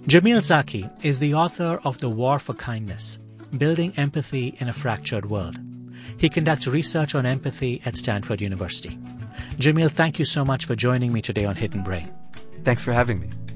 Jamil Zaki is the author of The War for Kindness, Building Empathy in a Fractured World. He conducts research on empathy at Stanford University. Jamil, thank you so much for joining me today on Hidden Brain. Thanks for having me.